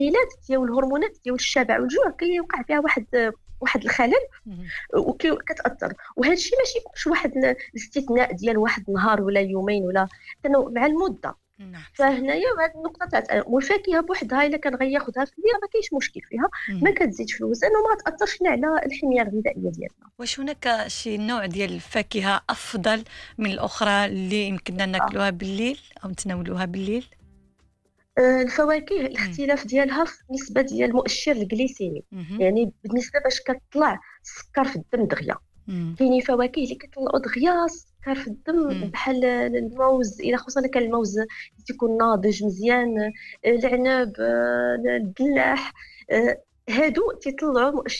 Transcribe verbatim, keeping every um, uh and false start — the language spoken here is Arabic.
ديال الهرمونات ديال الشبع والجوع كيوقع فيها واحد واحد الخلل اهم. وكتاثر. وهذا الشيء ماشي واش واحد الاستثناء ديال واحد النهار ولا يومين ولا تنو- مع المده. نعم صح. فهنايا هذه النقطه تاع والفاكهه بوحدها الا كان غياخذها في الليل ما كاينش مشكل فيها، ما اهم. كتزيدش في الوزن وما تاثرش لا على الحميه الغذائيه ديالنا. واش هناك شي نوع ديال الفاكهة أفضل من الأخرى اللي يمكننا آه. ناكلوها بالليل أو نتناولوها بالليل؟ آه، الفواكه إمم. الاختلاف ديالها في النسبه ديال المؤشر الجليسيمي، اهم. يعني بالنسبه باش كتطلع السكر في الدم دغيا. إمم. كاينين فواكه اللي كيطلعوا دغيا السكر في الدم إمم. بحال الموز، الى خصوصا كان الموز تيكون ناضج مزيان، آه، العنب، آه، البلاح، آه، هادو تيطلعوا مؤشر